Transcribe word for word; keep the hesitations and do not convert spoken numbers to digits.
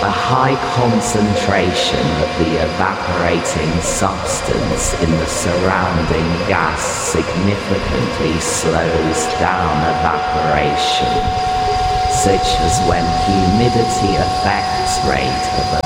A high concentration of the evaporating substance in the surrounding gas significantly slows down evaporation, such as when humidity affects rate of